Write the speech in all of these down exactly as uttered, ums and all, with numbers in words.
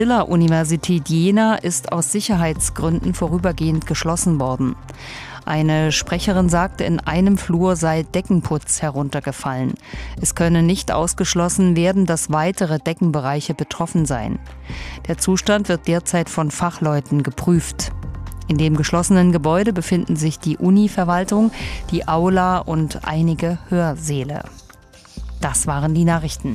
Universität Jena ist aus Sicherheitsgründen vorübergehend geschlossen worden. Eine Sprecherin sagte, in einem Flur sei Deckenputz heruntergefallen. Es könne nicht ausgeschlossen werden, dass weitere Deckenbereiche betroffen seien. Der Zustand wird derzeit von Fachleuten geprüft. In dem geschlossenen Gebäude befinden sich die Uni-Verwaltung, die Aula und einige Hörsäle. Das waren die Nachrichten.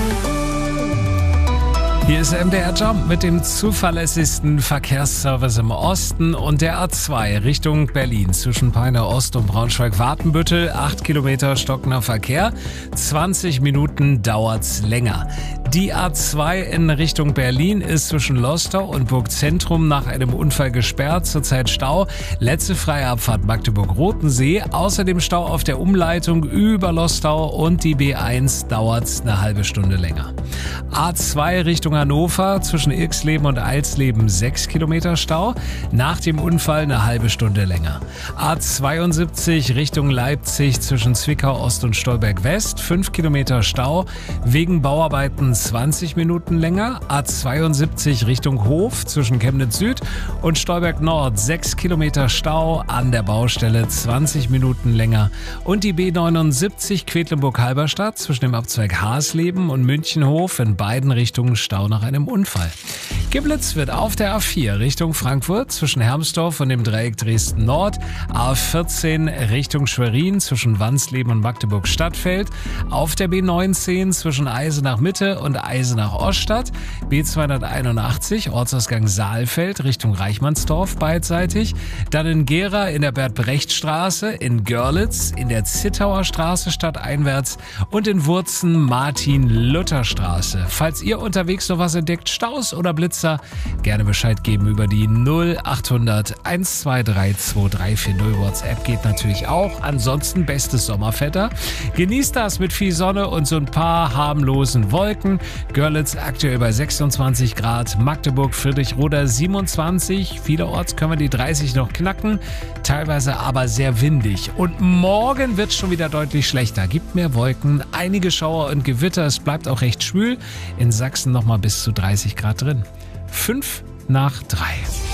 Hier ist M D R Jump mit dem zuverlässigsten Verkehrsservice im Osten und der A zwei Richtung Berlin zwischen Peine Ost und Braunschweig-Watenbüttel. acht Kilometer stockender Verkehr, zwanzig Minuten dauert's länger. Die A zwei in Richtung Berlin ist zwischen Lostau und Burgzentrum nach einem Unfall gesperrt, zurzeit Stau. Letzte freie Abfahrt Magdeburg-Rotensee, außerdem Stau auf der Umleitung über Lostau und die B eins dauert's eine halbe Stunde länger. A zwei Richtung Hannover zwischen Irxleben und Alsleben sechs Kilometer Stau, nach dem Unfall eine halbe Stunde länger. A zweiundsiebzig Richtung Leipzig zwischen Zwickau Ost und Stolberg West fünf Kilometer Stau, wegen Bauarbeiten zwanzig Minuten länger. A zweiundsiebzig Richtung Hof zwischen Chemnitz Süd und Stolberg Nord sechs Kilometer Stau, an der Baustelle zwanzig Minuten länger. Und die B neunundsiebzig Quedlinburg-Halberstadt zwischen dem Abzweig Hasleben und Münchenhof in beiden Richtungen Stau nach einem Unfall. Geblitzt wird auf der A vier Richtung Frankfurt zwischen Hermsdorf und dem Dreieck Dresden Nord, A vierzehn Richtung Schwerin zwischen Wansleben und Magdeburg Stadtfeld, auf der B neunzehn zwischen Eisenach Mitte und Eisenach Oststadt, B zweihunderteinundachtzig Ortsausgang Saalfeld Richtung Reichmannsdorf beidseitig, dann in Gera in der Bert-Brecht-Straße, in Görlitz in der Zittauer Straße stadteinwärts und in Wurzen Martin-Luther-Straße. Falls ihr unterwegs noch was entdeckt, Staus oder Blitzer, gerne Bescheid geben über die null achthundert eins zwei drei zwei drei vier null. WhatsApp geht natürlich auch. Ansonsten bestes Sommerwetter. Genießt das mit viel Sonne und so ein paar harmlosen Wolken. Görlitz aktuell bei sechsundzwanzig Grad, Magdeburg, Friedrichroda siebenundzwanzig. Vielerorts können wir die dreißig noch knacken, teilweise aber sehr windig. Und morgen wird es schon wieder deutlich schlechter. Gibt mehr Wolken, einige Schauer und Gewitter. Es bleibt auch recht schwül. In Sachsen noch mal bis zu dreißig Grad drin. Fünf nach drei.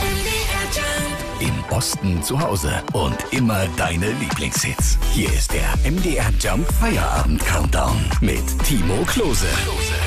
Im Osten zu Hause und immer deine Lieblingshits. Hier ist der M D R Jump Feierabend Countdown mit Timo Klose.